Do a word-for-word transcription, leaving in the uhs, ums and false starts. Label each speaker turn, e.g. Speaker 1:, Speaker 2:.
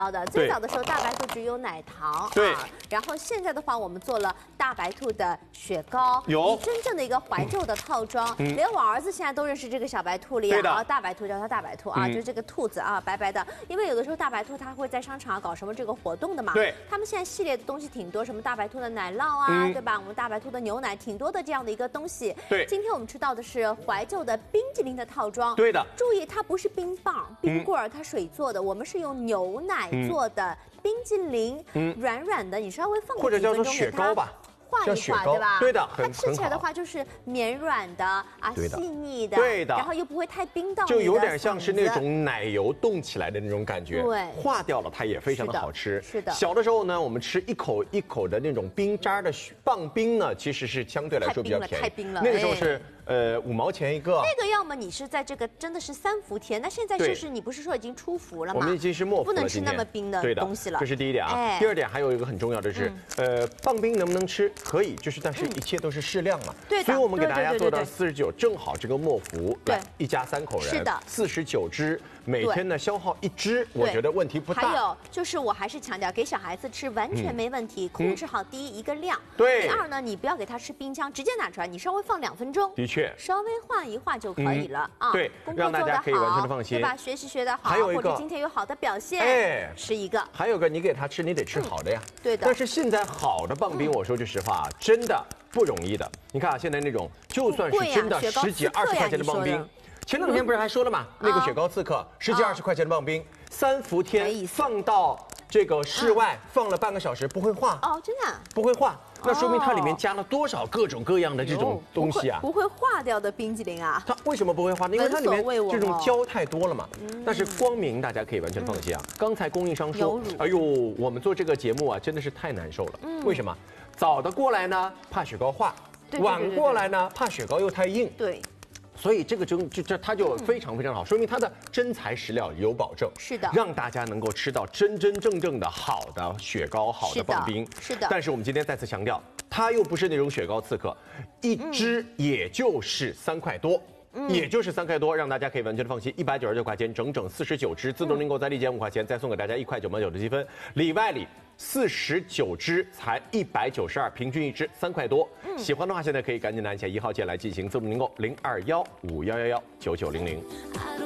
Speaker 1: 好的，最早的时候大白兔只有奶糖，
Speaker 2: 对、
Speaker 1: 啊，然后现在的话，我们做了大白兔的雪糕，
Speaker 2: 有
Speaker 1: 真正的一个怀旧的套装，
Speaker 2: 嗯、
Speaker 1: 连我儿子现在都认识这个小白兔了呀，
Speaker 2: 对的
Speaker 1: 啊，大白兔叫它大白兔啊，
Speaker 2: 嗯、
Speaker 1: 就是这个兔子啊，白白的，因为有的时候大白兔它会在商场搞什么这个活动的嘛，
Speaker 2: 对，
Speaker 1: 他们现在系列的东西挺多，什么大白兔的奶酪啊，嗯、对吧？我们大白兔的牛奶挺多的这样的一个东西，
Speaker 2: 对，
Speaker 1: 今天我们吃到的是怀旧的冰激凌的套装，
Speaker 2: 对的，
Speaker 1: 注意它不是冰棒、冰棍儿，它水做的，我们是用牛奶做的。冰激凌，嗯，软软的，你稍微放
Speaker 2: 或者叫做雪糕吧，
Speaker 1: 化一化，对吧？
Speaker 2: 对的，
Speaker 1: 它吃起来的话就是绵软的啊，细腻的，
Speaker 2: 对的，
Speaker 1: 然后又不会太冰到，
Speaker 2: 就有点像是那种奶油冻起来的那种感觉，
Speaker 1: 对，
Speaker 2: 化掉了它也非常的好吃。
Speaker 1: 是的，
Speaker 2: 小的时候呢，我们吃一口一口的那种冰渣的棒冰呢，其实是相对来说比较便宜，
Speaker 1: 太冰了，
Speaker 2: 那个时候是。呃，五毛钱一个。
Speaker 1: 那个要么你是在这个真的是三伏天，那现在就是你不是说已经出伏了吗？
Speaker 2: 我们已经是末伏了，
Speaker 1: 不能吃那么冰的东西了。
Speaker 2: 这是第一点啊。哎、第二点还有一个很重要的是，嗯、呃，棒冰能不能吃？可以，就是但是一切都是适量嘛。
Speaker 1: 对、嗯、
Speaker 2: 所以我们给大家做到四十九，正好这个末伏，
Speaker 1: 对，
Speaker 2: 一家三口人，
Speaker 1: 是的，
Speaker 2: 四十九只，每天呢消耗一只，我觉得问题不大。
Speaker 1: 还有就是我还是强调，给小孩子吃完全没问题，嗯、控制好第一一个量，
Speaker 2: 对。
Speaker 1: 第二呢，你不要给他吃冰箱，直接拿出来，你稍微放两分钟，
Speaker 2: 的确，
Speaker 1: 稍微。换一换就可以了、嗯、啊，
Speaker 2: 对，让大家可以完全的放心，
Speaker 1: 对吧？学习学得好，
Speaker 2: 还有一个
Speaker 1: 或者今天有好的表现，
Speaker 2: 哎，
Speaker 1: 吃一个。
Speaker 2: 还有个，你给他吃，你得吃好的呀，
Speaker 1: 嗯、对的。
Speaker 2: 但是现在好的棒冰，嗯、我说句实话，真的不容易的。你看啊，现在那种就算是真的十几二十块钱的棒冰，前两天不是还说了嘛，那个雪糕刺客十几二十块钱的棒冰，三伏天放到这个室外放了半个小时不会化
Speaker 1: 哦，真的
Speaker 2: 不会化。那说明它里面加了多少各种各样的这种东西啊？
Speaker 1: 不会化掉的冰激凌啊！
Speaker 2: 它为什么不会化？因为它里面这种胶太多了嘛。但是光明大家可以完全放心啊。刚才供应商说，哎呦，我们做这个节目啊，真的是太难受了。为什么？早的过来呢，怕雪糕化；晚过来呢，怕雪糕又太硬。
Speaker 1: 对。
Speaker 2: 所以这个就就这它就非常非常好，说明它的真材实料有保证，
Speaker 1: 是的，
Speaker 2: 让大家能够吃到真真正正的好的雪糕、好的棒冰，
Speaker 1: 是的。
Speaker 2: 但是我们今天再次强调，它又不是那种雪糕刺客，一支也就是三块多。嗯、也就是三块多，让大家可以完全的放心，一百九十九块钱，整整四十九支，自动订购再立减五块钱，再送给大家一块九毛九的积分，里外里四十九支才一百九十二，平均一支三块多。嗯、喜欢的话，现在可以赶紧拿起来一号键来进行自动订购，零二幺五幺幺幺九九零零。